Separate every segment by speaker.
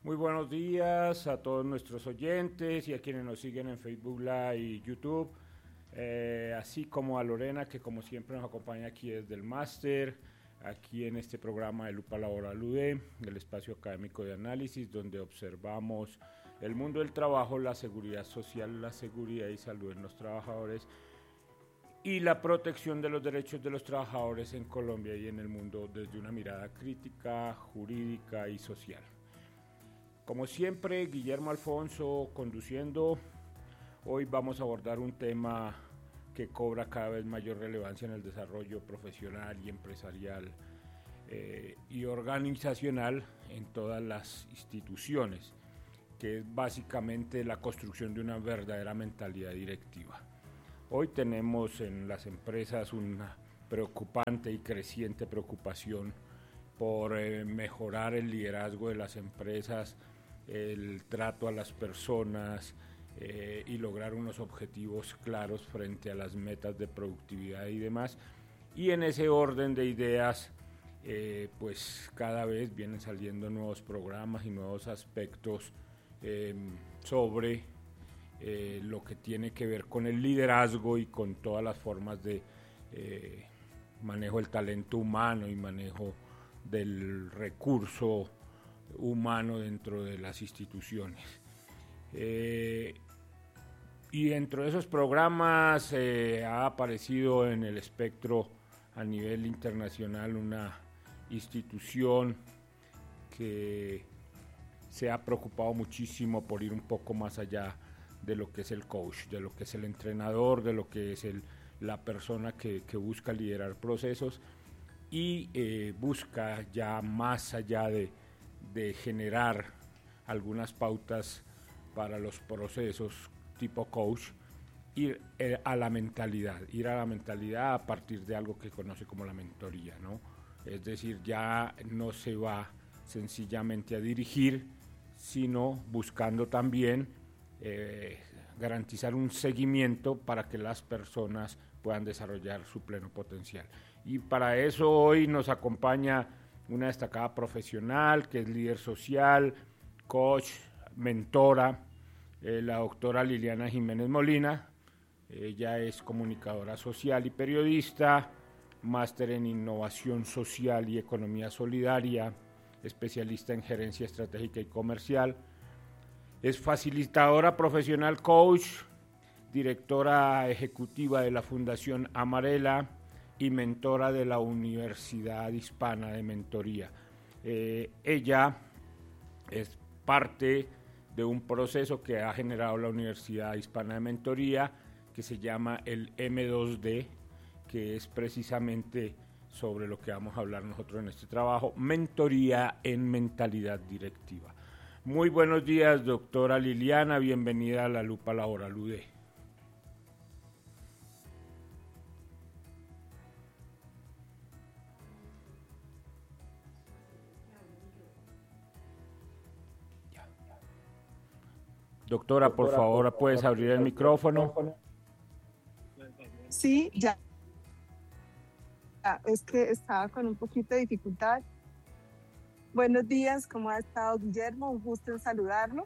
Speaker 1: Muy buenos días a todos nuestros oyentes y a quienes nos siguen en Facebook Live y YouTube, así como a Lorena, que como siempre nos acompaña aquí desde el máster, aquí en este programa de Lupa Laboral UD, el espacio académico de análisis, donde observamos el mundo del trabajo, la seguridad social, la seguridad y salud en los trabajadores y la protección de los derechos de los trabajadores en Colombia y en el mundo desde una mirada crítica, jurídica y social. Como siempre, Guillermo Alfonso conduciendo. Hoy vamos a abordar un tema que cobra cada vez mayor relevancia en el desarrollo profesional y empresarial y organizacional en todas las instituciones, que es básicamente la construcción de una verdadera mentalidad directiva. Hoy tenemos en las empresas una preocupante y creciente preocupación por mejorar el liderazgo de las empresas, el trato a las personas y lograr unos objetivos claros frente a las metas de productividad y demás. Y en ese orden de ideas, pues cada vez vienen saliendo nuevos programas y nuevos aspectos sobre lo que tiene que ver con el liderazgo y con todas las formas de manejo del talento humano y manejo del recurso humano dentro de las instituciones. Y dentro de esos programas ha aparecido en el espectro a nivel internacional una institución que se ha preocupado muchísimo por ir un poco más allá de lo que es el coach, de lo que es el entrenador, de lo que es la persona que busca liderar procesos y busca ya más allá de generar algunas pautas para los procesos tipo coach, ir a la mentalidad a partir de algo que conoce como la mentoría, ¿no? Es decir, ya no se va sencillamente a dirigir, sino buscando también garantizar un seguimiento para que las personas puedan desarrollar su pleno potencial. Y para eso hoy nos acompaña una destacada profesional que es líder social, coach, mentora, la doctora Liliana Jiménez Molina. Ella es comunicadora social y periodista, máster en innovación social y economía solidaria, especialista en gerencia estratégica y comercial. Es facilitadora profesional coach, directora ejecutiva de la Fundación Amarela y mentora de la Universidad Hispana de Mentoría. Ella es parte de un proceso que ha generado la Universidad Hispana de Mentoría que se llama el M2D, que es precisamente sobre lo que vamos a hablar nosotros en este trabajo, mentoría en mentalidad directiva. Muy buenos días, doctora Liliana, bienvenida a la Lupa Laboral UD. Doctora, por favor, ¿puedes abrir el micrófono?
Speaker 2: Sí, ya. Es que estaba con un poquito de dificultad. Buenos días, ¿cómo ha estado Guillermo? Un gusto en saludarlo.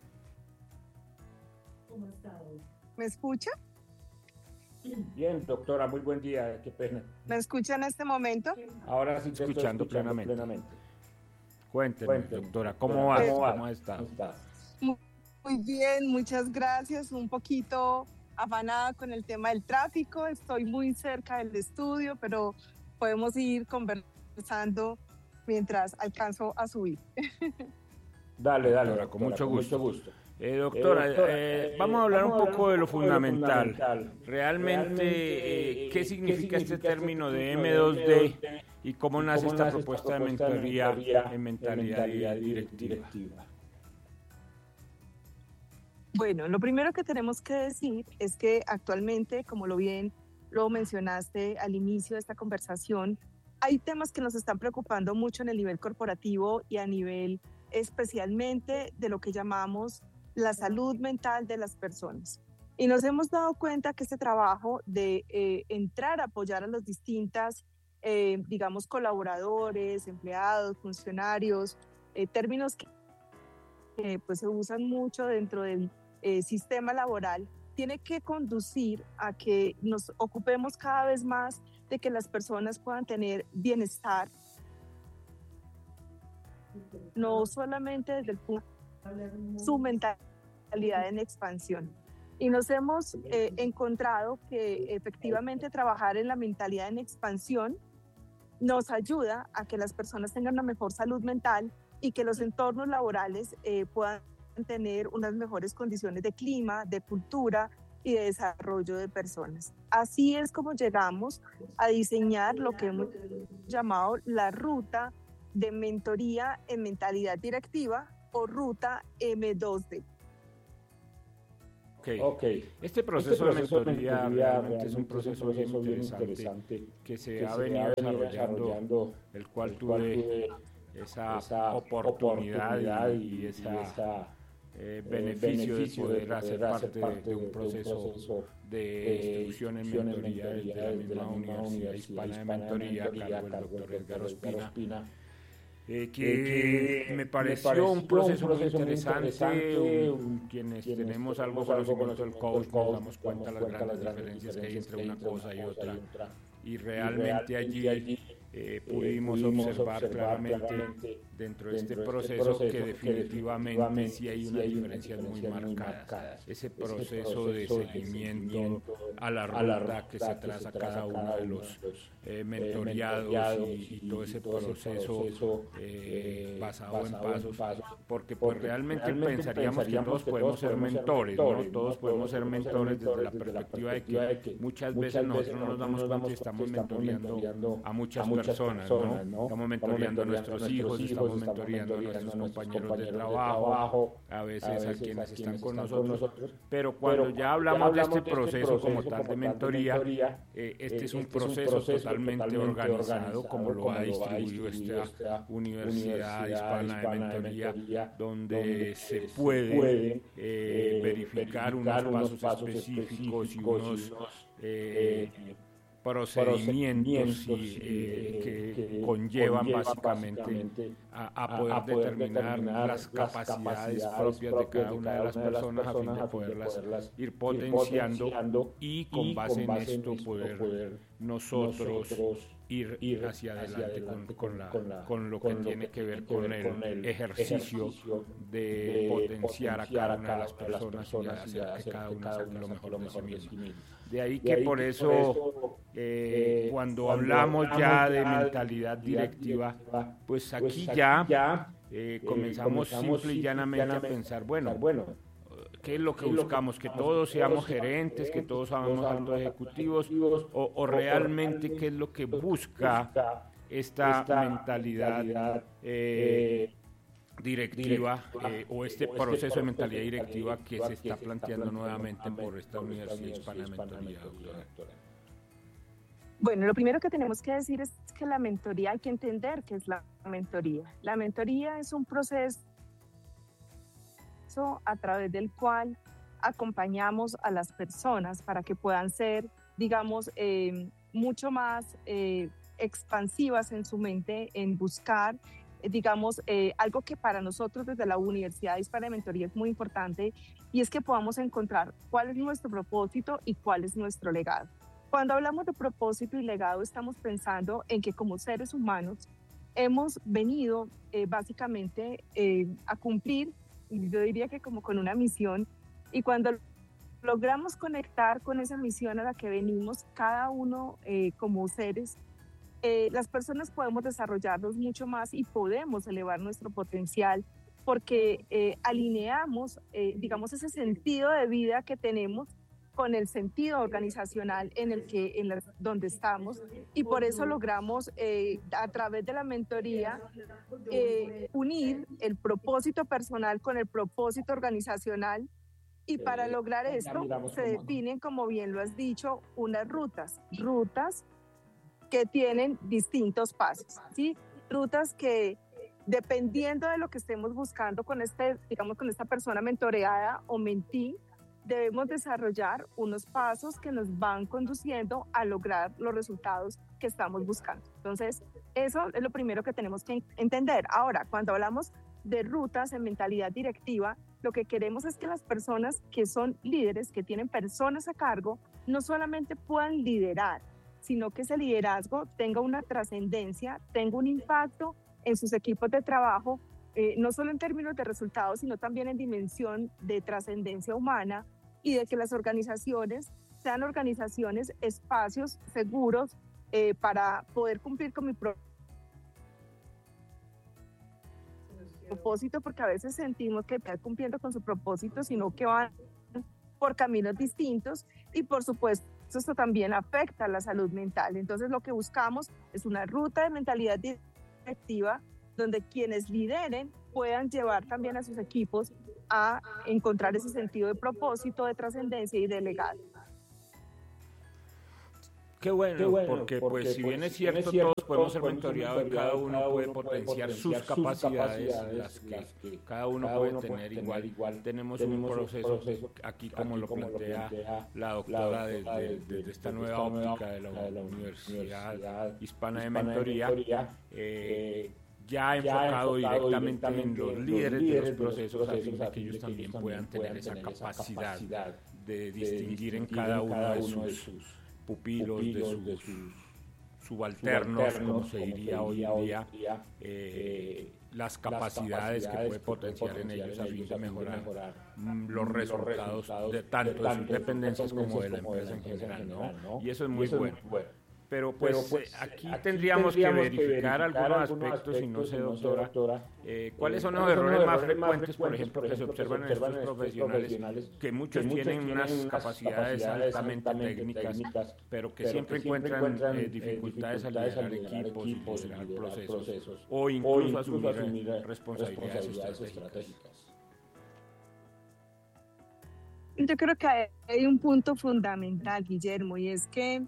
Speaker 3: ¿Cómo ha estado?
Speaker 2: ¿Me escucha?
Speaker 1: Bien, doctora, muy buen día, qué pena.
Speaker 2: ¿Me escucha en este momento?
Speaker 1: Ahora sí te escuchando plenamente. Cuénteme, doctora, ¿cómo vas? ¿Cómo has estado?
Speaker 2: Muy bien, muchas gracias. Un poquito afanada con el tema del tráfico. Estoy muy cerca del estudio, pero podemos ir conversando mientras alcanzo a subir.
Speaker 1: Dale, doctora, con mucho gusto. Doctora, vamos a hablar un poco de lo fundamental. Realmente, ¿qué significa este término de M2D y cómo nace esta propuesta de mentoría en mentalidad directiva?
Speaker 2: Bueno, lo primero que tenemos que decir es que actualmente, como bien lo mencionaste al inicio de esta conversación, hay temas que nos están preocupando mucho en el nivel corporativo y a nivel especialmente de lo que llamamos la salud mental de las personas. Y nos hemos dado cuenta que este trabajo de entrar a apoyar a las distintas, digamos, colaboradores, empleados, funcionarios, términos que que pues, se usan mucho dentro del sistema laboral, tiene que conducir a que nos ocupemos cada vez más de que las personas puedan tener bienestar, no solamente desde el punto de su mentalidad en expansión. Y nos hemos encontrado que efectivamente trabajar en la mentalidad en expansión nos ayuda a que las personas tengan una mejor salud mental y que los entornos laborales puedan tener unas mejores condiciones de clima, de cultura y de desarrollo de personas. Así es como llegamos a diseñar lo que hemos llamado la ruta de mentoría en mentalidad directiva o ruta M2D.
Speaker 1: Okay. Este proceso de mentoría realmente es un proceso bien interesante que se ha venido desarrollando, el cual tuve esa oportunidad y esa beneficio de poder hacer parte de un proceso de instrucción en mentoría desde la misma Universidad Hispana de Mentoría a cargo del doctor Edgar Ospina. Que me pareció un proceso muy interesante. Quienes tenemos algo conocimiento del coach nos damos cuenta de las grandes diferencias que hay entre una cosa y otra, y realmente allí pudimos observar claramente dentro de este proceso que definitivamente sí hay unas diferencias muy marcadas. Ese proceso de seguimiento a la ruta que se traza cada uno de los mentoreados y todo ese proceso basado en pasos, porque pues realmente pensaríamos que todos podemos ser mentores, ¿no? Todos podemos ser mentores desde la perspectiva de que muchas veces nosotros no nos damos cuenta que estamos mentoreando a muchas personas, ¿no? Estamos mentoreando a nuestros hijos, estamos mentoreando a nuestros compañeros de trabajo, a veces a quienes están con nosotros, pero cuando ya hablamos de este proceso como tal de mentoría, este es un proceso totalmente organizado, como lo ha distribuido esta Universidad Hispana de Mentoría, donde se puede verificar unos pasos específicos y unos procedimientos que conllevan básicamente a poder determinar las capacidades propias de cada una de las personas a fin de poderlas ir potenciando y con base en esto poder nosotros ir hacia adelante con lo que tiene que ver con el ejercicio de potenciar a cada una de las personas y hacer que cada una saque lo mejor de sí misma. De ahí que por eso cuando hablamos ya de mentalidad directiva, pues aquí ya comenzamos simple y llanamente a pensar, bueno, ¿qué es lo que buscamos? ¿Que todos seamos gerentes, que todos seamos altos ejecutivos? ¿O realmente qué es lo que busca esta mentalidad directiva o este proceso de mentalidad directiva que se está planteando nuevamente por esta Universidad Hispana de Mentoría, doctora?
Speaker 2: Bueno, lo primero que tenemos que decir es que la mentoría, hay que entender qué es la mentoría. La mentoría es un proceso a través del cual acompañamos a las personas para que puedan ser, digamos, mucho más expansivas en su mente, en buscar, digamos, algo que para nosotros desde la Universidad Hispana de Mentoría es muy importante, y es que podamos encontrar cuál es nuestro propósito y cuál es nuestro legado. Cuando hablamos de propósito y legado, estamos pensando en que como seres humanos hemos venido básicamente a cumplir, yo diría que como con una misión, y cuando logramos conectar con esa misión a la que venimos cada uno como seres, las personas podemos desarrollarnos mucho más y podemos elevar nuestro potencial porque alineamos, digamos, ese sentido de vida que tenemos con el sentido organizacional donde estamos, y por eso logramos a través de la mentoría unir el propósito personal con el propósito organizacional, y para lograr esto se definen, como bien lo has dicho, unas rutas que tienen distintos pasos, ¿sí? Rutas que dependiendo de lo que estemos buscando con esta persona mentoreada o mentí, debemos desarrollar unos pasos que nos van conduciendo a lograr los resultados que estamos buscando. Entonces, eso es lo primero que tenemos que entender. Ahora, cuando hablamos de rutas en mentalidad directiva, lo que queremos es que las personas que son líderes, que tienen personas a cargo, no solamente puedan liderar, sino que ese liderazgo tenga una trascendencia, tenga un impacto en sus equipos de trabajo, no solo en términos de resultados, sino también en dimensión de trascendencia humana, y de que las organizaciones sean organizaciones, espacios seguros para poder cumplir con mi propósito, porque a veces sentimos que están cumpliendo con su propósito, sino que van por caminos distintos, y por supuesto esto también afecta a la salud mental. Entonces lo que buscamos es una ruta de mentalidad directiva donde quienes lideren puedan llevar también a sus equipos a encontrar ese sentido de propósito, de trascendencia y de legado.
Speaker 1: Qué bueno, porque pues si bien es cierto, todos podemos ser mentoreados y cada uno puede potenciar sus capacidades, las que cada uno puede tener igual. Tenemos un proceso aquí, como lo plantea la doctora desde esta nueva óptica de la Universidad Hispana de Mentoría, ya enfocado directamente en los líderes de los procesos, a fin de que ellos también puedan tener esa capacidad de distinguir en cada uno de sus pupilos, de sus subalternos, como se diría hoy en día, las capacidades que puede potenciar en ellos a fin de mejorar los resultados de tanto de sus dependencias como de la empresa en general, ¿no? Y eso es muy bueno. Pero pues aquí tendríamos que verificar algunos aspectos, y no sé, doctora, ¿cuáles son los errores más frecuentes, por ejemplo, que se observan en estos profesionales, que muchos tienen unas capacidades altamente técnicas, pero que siempre encuentran dificultades al liderar equipos y liderar procesos, o incluso asumir responsabilidades estratégicas?
Speaker 2: Yo creo que hay un punto fundamental, Guillermo, y es que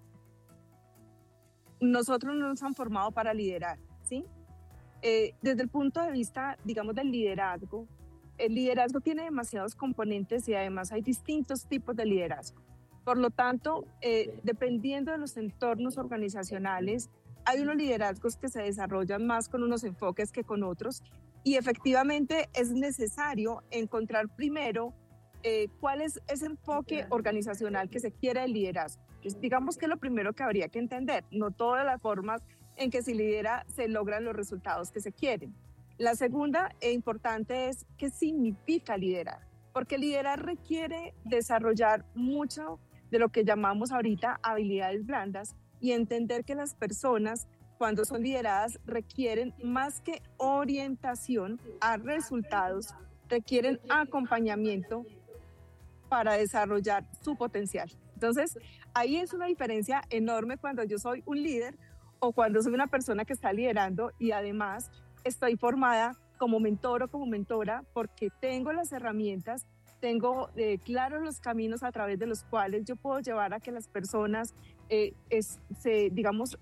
Speaker 2: nosotros no nos han formado para liderar, ¿sí? Desde el punto de vista, digamos, del liderazgo, el liderazgo tiene demasiados componentes y además hay distintos tipos de liderazgo. Por lo tanto, dependiendo de los entornos organizacionales, hay unos liderazgos que se desarrollan más con unos enfoques que con otros, y efectivamente es necesario encontrar primero cuál es ese enfoque organizacional que se quiere del liderazgo. Pues digamos que es lo primero que habría que entender, no todas las formas en que se lidera se logran los resultados que se quieren. La segunda e importante es qué significa liderar, porque liderar requiere desarrollar mucho de lo que llamamos ahorita habilidades blandas, y entender que las personas, cuando son lideradas, requieren más que orientación a resultados, requieren acompañamiento para desarrollar su potencial. Entonces, ahí es una diferencia enorme cuando yo soy un líder o cuando soy una persona que está liderando, y además estoy formada como mentor o como mentora porque tengo las herramientas, tengo claros los caminos a través de los cuales yo puedo llevar a que las personas se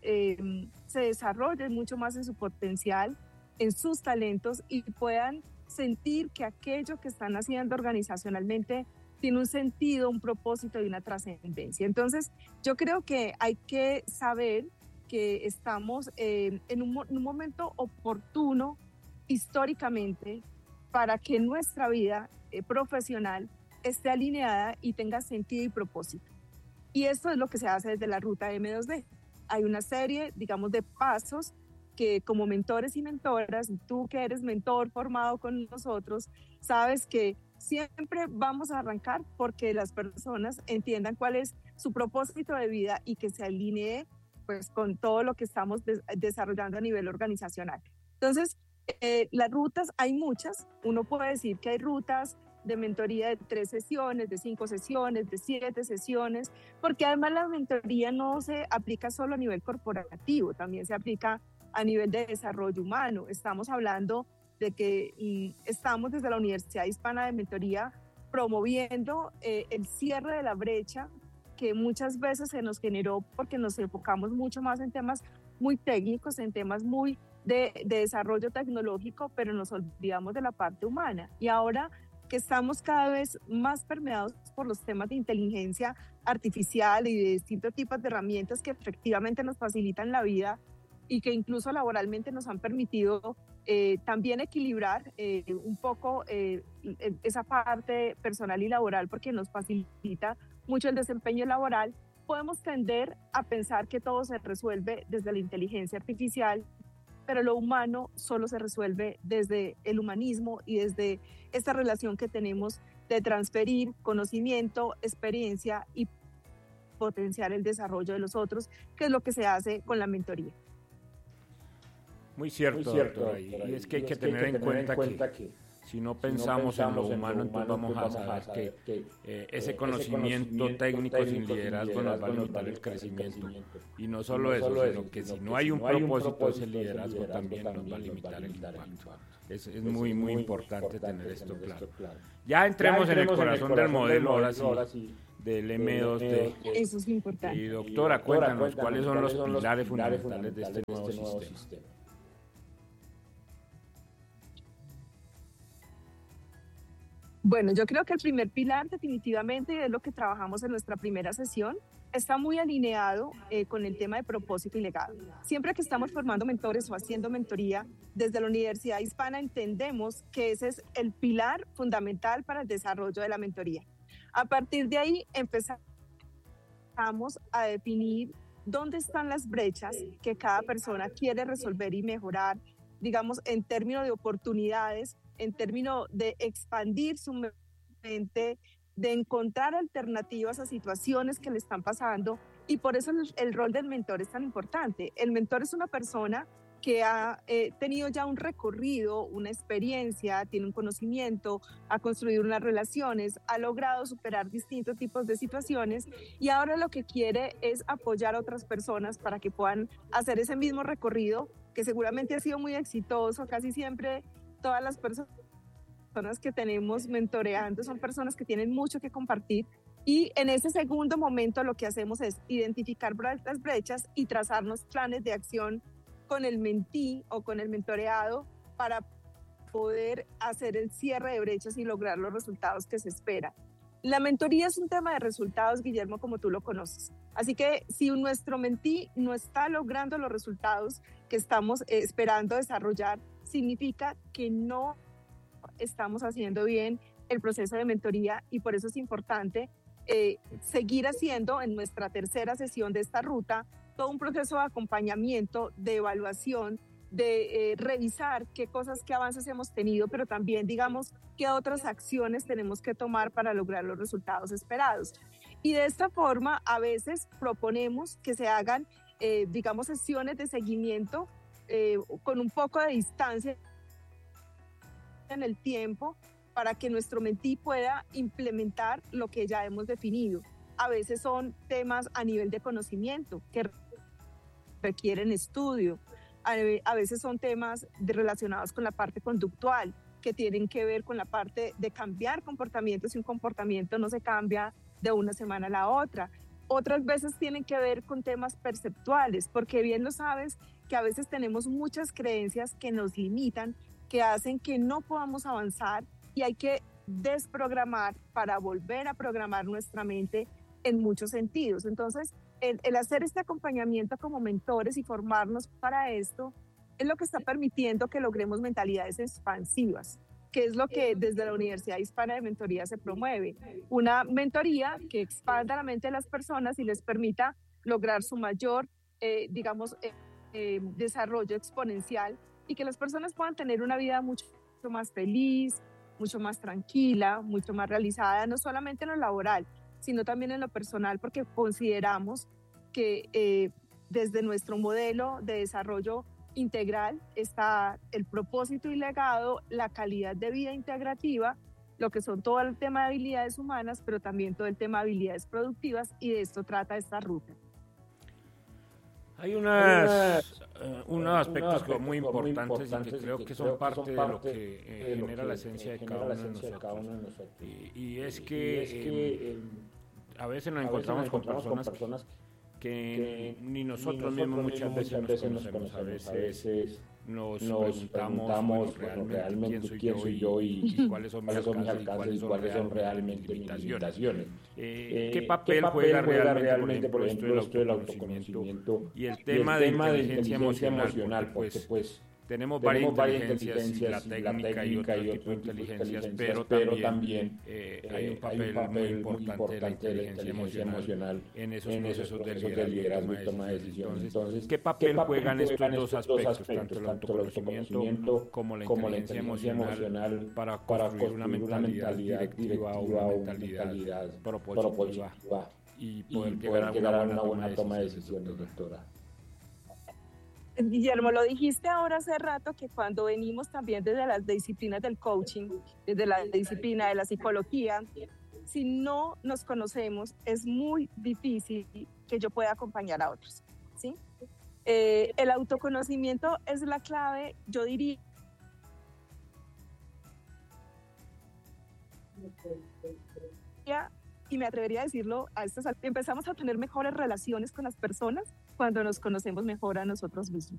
Speaker 2: desarrollen mucho más en su potencial, en sus talentos, y puedan sentir que aquello que están haciendo organizacionalmente tiene un sentido, un propósito y una trascendencia. Entonces, yo creo que hay que saber que estamos en un momento oportuno históricamente para que nuestra vida profesional esté alineada y tenga sentido y propósito. Y esto es lo que se hace desde la ruta M2D. Hay una serie, digamos, de pasos que como mentores y mentoras, y tú que eres mentor formado con nosotros, sabes que siempre vamos a arrancar porque las personas entiendan cuál es su propósito de vida y que se alinee pues con todo lo que estamos desarrollando a nivel organizacional. Entonces, las rutas hay muchas. Uno puede decir que hay rutas de mentoría de 3 sesiones, de 5 sesiones, de 7 sesiones, porque además la mentoría no se aplica solo a nivel corporativo, también se aplica a nivel de desarrollo humano. Estamos hablando de que estamos desde la Universidad Hispana de Mentoría promoviendo el cierre de la brecha que muchas veces se nos generó porque nos enfocamos mucho más en temas muy técnicos, en temas muy de desarrollo tecnológico, pero nos olvidamos de la parte humana. Y ahora que estamos cada vez más permeados por los temas de inteligencia artificial y de distintos tipos de herramientas que efectivamente nos facilitan la vida y que incluso laboralmente nos han permitido también equilibrar un poco esa parte personal y laboral, porque nos facilita mucho el desempeño laboral, podemos tender a pensar que todo se resuelve desde la inteligencia artificial, pero lo humano solo se resuelve desde el humanismo y desde esta relación que tenemos de transferir conocimiento, experiencia y potenciar el desarrollo de los otros, que es lo que se hace con la mentoría.
Speaker 1: Muy cierto, doctora. Y es que hay que tener en cuenta que si no pensamos en lo humano, entonces vamos a saber que ese conocimiento técnico sin liderazgo nos va a limitar el crecimiento. Y no solo eso, sino que si no hay un propósito de ese liderazgo, también nos va a limitar el impacto. Es muy, muy importante tener esto claro. Ya entremos en el corazón del modelo, ahora sí, del M2D.
Speaker 2: Eso es importante.
Speaker 1: Y doctora, cuéntanos, ¿cuáles son los pilares fundamentales de este nuevo sistema?
Speaker 2: Bueno, yo creo que el primer pilar definitivamente, y es lo que trabajamos en nuestra primera sesión, está muy alineado con el tema de propósito y legado. Siempre que estamos formando mentores o haciendo mentoría, desde la Universidad Hispana entendemos que ese es el pilar fundamental para el desarrollo de la mentoría. A partir de ahí empezamos a definir dónde están las brechas que cada persona quiere resolver y mejorar, digamos, en términos de oportunidades, en términos de expandir su mente, de encontrar alternativas a situaciones que le están pasando, y por eso el rol del mentor es tan importante. El mentor es una persona que ha tenido ya un recorrido, una experiencia, tiene un conocimiento, ha construido unas relaciones, ha logrado superar distintos tipos de situaciones y ahora lo que quiere es apoyar a otras personas para que puedan hacer ese mismo recorrido que seguramente ha sido muy exitoso. Casi siempre todas las personas que tenemos mentoreando son personas que tienen mucho que compartir, y en ese segundo momento lo que hacemos es identificar las brechas y trazarnos planes de acción con el mentí o con el mentoreado para poder hacer el cierre de brechas y lograr los resultados que se espera. La mentoría es un tema de resultados, Guillermo, como tú lo conoces. Así que si nuestro mentí no está logrando los resultados que estamos esperando desarrollar, significa que no estamos haciendo bien el proceso de mentoría, y por eso es importante seguir haciendo en nuestra tercera sesión de esta ruta todo un proceso de acompañamiento, de evaluación, de revisar qué cosas, qué avances hemos tenido, pero también, digamos, qué otras acciones tenemos que tomar para lograr los resultados esperados. Y de esta forma, a veces proponemos que se hagan, digamos, sesiones de seguimiento con un poco de distancia en el tiempo para que nuestro mentí pueda implementar lo que ya hemos definido. A veces son temas a nivel de conocimiento que requieren estudio. A veces son temas relacionados con la parte conductual, que tienen que ver con la parte de cambiar comportamientos, y un comportamiento no se cambia de una semana a la otra. Otras veces tienen que ver con temas perceptuales, porque bien lo sabes que a veces tenemos muchas creencias que nos limitan, que hacen que no podamos avanzar, y hay que desprogramar para volver a programar nuestra mente en muchos sentidos. Entonces, el hacer este acompañamiento como mentores y formarnos para esto es lo que está permitiendo que logremos mentalidades expansivas, que es lo que desde la Universidad Hispana de Mentoría se promueve. Una mentoría que expanda la mente de las personas y les permita lograr su mayor, desarrollo exponencial, y que las personas puedan tener una vida mucho más feliz, mucho más tranquila, mucho más realizada, no solamente en lo laboral, sino también en lo personal, porque consideramos que desde nuestro modelo de desarrollo integral está el propósito y legado, la calidad de vida integrativa, lo que son todo el tema de habilidades humanas, pero también todo el tema de habilidades productivas, y de esto trata esta ruta.
Speaker 1: Hay unos aspectos muy importantes y que creo que son parte de lo que genera la esencia de cada uno de nosotros. Y es que a veces nos encontramos con personas que ni nosotros mismos muchas veces nos conocemos. A veces nos preguntamos realmente quién soy yo y cuáles son mis alcances y cuáles son realmente mis limitaciones. ¿Qué papel juega realmente, por ejemplo, esto del autoconocimiento y el tema de inteligencia emocional? Porque pues tenemos varias inteligencias, la técnica y otro tipo de inteligencias, pero también hay un papel muy importante de la inteligencia emocional en esos procesos de liderazgo y toma de decisiones. Entonces, ¿qué papel juegan estos dos aspectos, tanto el autoconocimiento como la inteligencia emocional para construir una mentalidad directiva o una mentalidad propositiva y poder llegar a una buena toma de decisiones, doctora?
Speaker 2: Guillermo, lo dijiste ahora hace rato, que cuando venimos también desde las disciplinas del coaching, desde la disciplina de la psicología, si no nos conocemos, es muy difícil que yo pueda acompañar a otros, ¿sí? El autoconocimiento es la clave, yo diría. Y me atrevería a decirlo a estas, empezamos a tener mejores relaciones con las personas cuando nos conocemos mejor a nosotros mismos.